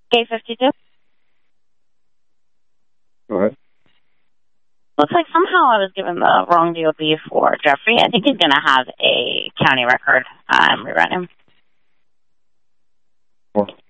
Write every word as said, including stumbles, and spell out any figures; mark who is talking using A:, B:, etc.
A: K fifty-two.
B: Go ahead.
A: Looks like somehow I was given the wrong D O B for Jeffrey. I think he's going to have a county record um, rerun him.
B: Four.